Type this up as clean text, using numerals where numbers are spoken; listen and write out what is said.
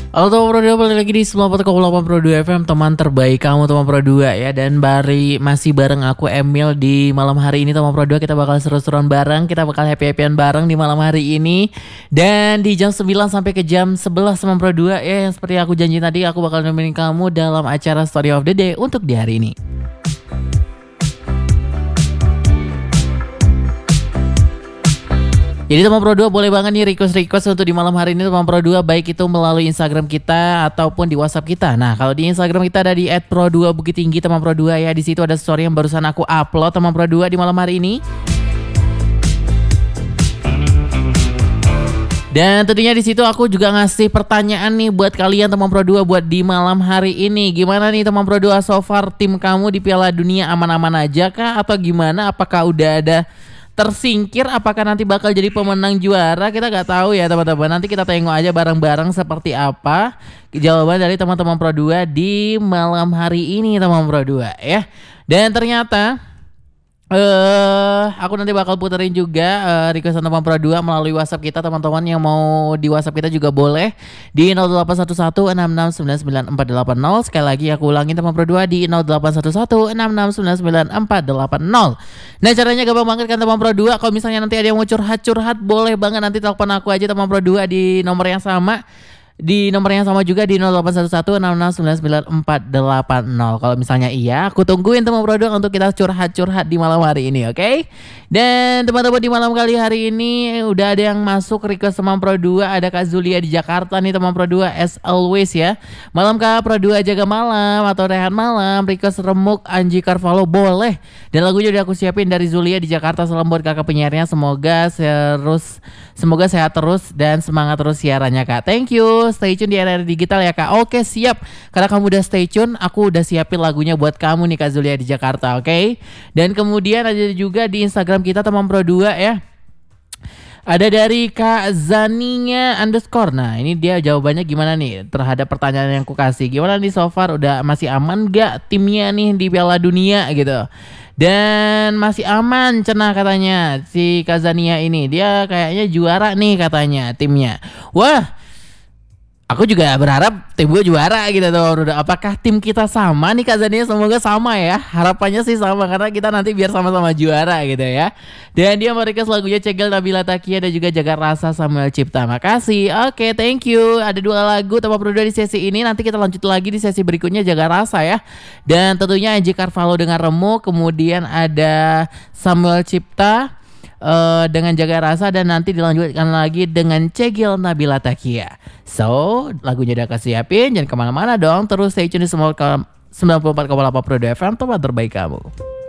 Halo teman Pro 2, balik lagi di 94,8 Pro 2 FM, teman terbaik kamu teman Pro 2 ya. Dan masih bareng aku Emil di malam hari ini teman Pro 2. Kita bakal seru-seruan bareng, kita bakal happy-happyan bareng di malam hari ini. Dan di jam 9 sampai ke jam 11 teman Pro 2 ya, yang seperti aku janji tadi, aku bakal nemenin kamu dalam acara Story of the Day untuk di hari ini. Jadi teman Pro 2 boleh banget nih request untuk di malam hari ini teman Pro 2, baik itu melalui Instagram kita ataupun di WhatsApp kita. Nah, kalau di Instagram kita ada di @pro2bukittinggi teman Pro 2 ya. Di situ ada story yang barusan aku upload teman Pro 2 di malam hari ini. Dan tentunya di situ aku juga ngasih pertanyaan nih buat kalian teman Pro 2 buat di malam hari ini. Gimana nih teman Pro 2, so far tim kamu di Piala Dunia aman-aman aja kah atau gimana? Apakah udah ada tersingkir, apakah nanti bakal jadi pemenang juara? Kita nggak tahu ya teman-teman. Nanti kita tengok aja bareng-bareng seperti apa jawaban dari teman-teman Pro 2 di malam hari ini teman Pro 2 ya. Dan ternyata aku nanti bakal puterin juga requestan teman Pro 2 melalui WhatsApp kita. Teman-teman yang mau di WhatsApp kita juga boleh di 081166994480. Sekali lagi aku ulangin teman Pro 2 di 081166994480. Nah, caranya gampang banget kan teman Pro 2. Kalau misalnya nanti ada yang mau curhat boleh banget nanti telepon aku aja teman Pro 2 di nomor yang sama. Di nomor yang sama juga di 081166994480. Kalau misalnya iya, aku tungguin teman Pro 2 untuk kita curhat di malam hari ini, oke? Dan teman-teman di malam kali hari ini udah ada yang masuk request teman Pro 2. Ada Kak Zulia di Jakarta nih teman Pro 2, as always ya. Malam Kak Pro 2, jaga malam atau rehat malam. Request remuk Anji Carvalho boleh. Dan lagunya udah aku siapin dari Zulia di Jakarta. Salam buat kakak penyiarnya, semoga sehat terus dan semangat terus siarannya Kak. Thank you. Stay tune di RR Digital ya Kak. Oke, siap. Karena kamu udah stay tune, aku udah siapin lagunya buat kamu nih Kak Zulia di Jakarta, oke? Dan kemudian ada juga di Instagram kita teman Pro 2 ya. Ada dari Kak Zaninya _ Nah, ini dia jawabannya gimana nih terhadap pertanyaan yang aku kasih. Gimana nih so far, udah masih aman gak timnya nih di Piala Dunia gitu? Dan masih aman cenah katanya si Kak Zania ini. Dia kayaknya juara nih katanya timnya. Wah, aku juga berharap tim gue juara gitu tuh. Apakah tim kita sama nih Kak Zania? Semoga sama ya. Harapannya sih sama karena kita nanti biar sama-sama juara gitu ya. Dan dia merequest lagunya Cegel Nabila Takia dan juga Jaga Rasa Samuel Cipta. Makasih. Oke, thank you. Ada 2 lagu teman Pro 2 di sesi ini. Nanti kita lanjut lagi di sesi berikutnya Jaga Rasa ya. Dan tentunya Anji Carvalho dengan Remu. Kemudian ada Samuel Cipta dengan Jaga Rasa, dan nanti dilanjutkan lagi dengan Cegel Nabila Takia. So, lagunya udah kasih siapin, jangan kemana-mana dong. Terus stay tune di 94,8 Pro 2 FM, tempat terbaik kamu.